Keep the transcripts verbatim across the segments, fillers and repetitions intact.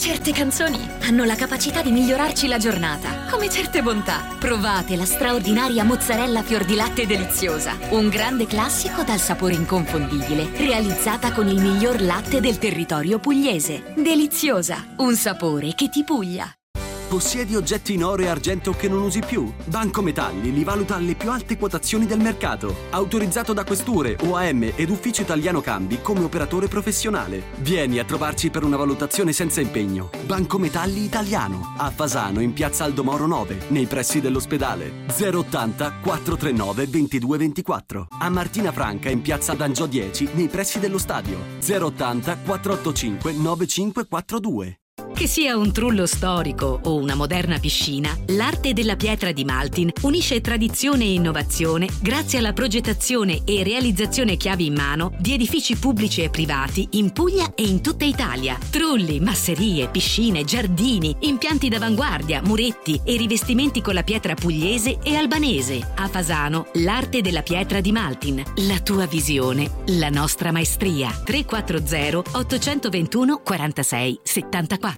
Certe canzoni hanno la capacità di migliorarci la giornata, come certe bontà. Provate la straordinaria mozzarella fior di latte deliziosa, un grande classico dal sapore inconfondibile, realizzata con il miglior latte del territorio pugliese. Deliziosa, un sapore che ti puglia. Possiedi oggetti in oro e argento che non usi più? Banco Metalli li valuta alle più alte quotazioni del mercato. Autorizzato da questure, O A M ed Ufficio Italiano Cambi come operatore professionale. Vieni a trovarci per una valutazione senza impegno. Banco Metalli Italiano. A Fasano in piazza Aldomoro nove, nei pressi dell'ospedale. zero ottanta quattrocentrentanove ventidue ventiquattro. A Martina Franca in piazza D'Angio dieci, nei pressi dello stadio. zero ottanta quattrocentottantacinque novantacinque quarantadue. Che sia un trullo storico o una moderna piscina, l'arte della pietra di Maltin unisce tradizione e innovazione grazie alla progettazione e realizzazione chiavi in mano di edifici pubblici e privati in Puglia e in tutta Italia. Trulli, masserie, piscine, giardini, impianti d'avanguardia, muretti e rivestimenti con la pietra pugliese e albanese. A Fasano, l'arte della pietra di Maltin. La tua visione, la nostra maestria. tre quattro zero otto due uno quarantasei settantaquattro.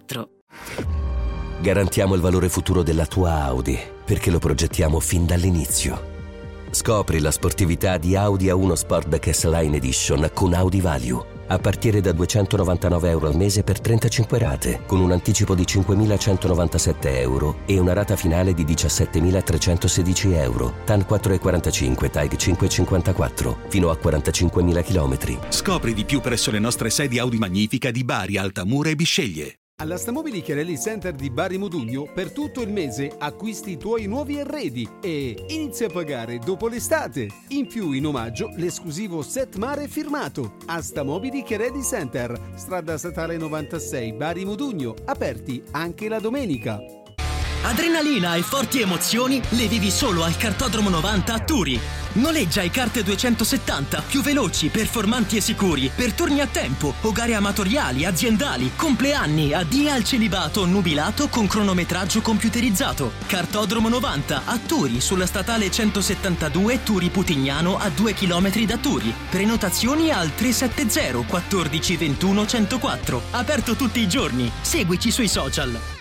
Garantiamo il valore futuro della tua Audi perché lo progettiamo fin dall'inizio. Scopri la sportività di Audi A uno Sportback S-Line Edition con Audi Value a partire da duecentonovantanove euro al mese per trentacinque rate, con un anticipo di cinquemilacentonovantasette euro e una rata finale di diciassettemilatrecentosedici euro. T A N quattro virgola quarantacinque, T A G cinque virgola cinquantaquattro, fino a quarantacinquemila chilometri. Scopri di più presso le nostre sedi Audi Magnifica di Bari, Altamura e Bisceglie. Alla Stamobili Chiarelli Center di Bari Modugno per tutto il mese acquisti i tuoi nuovi arredi e inizia a pagare dopo l'estate. In più, in omaggio, l'esclusivo set mare firmato. A Stamobili Chiarelli Center, strada statale novantasei Bari Modugno, aperti anche la domenica. Adrenalina e forti emozioni le vivi solo al Kartodromo novanta a Turi. Noleggia i kart duecentosettanta più veloci, performanti e sicuri per turni a tempo o gare amatoriali, aziendali, compleanni, addii al celibato nubilato con cronometraggio computerizzato. Kartodromo novanta a Turi sulla statale centosettantadue Turi Putignano a due chilometri da Turi. Prenotazioni al tre sette zero quattordici ventuno centoquattro. Aperto tutti i giorni. Seguici sui social.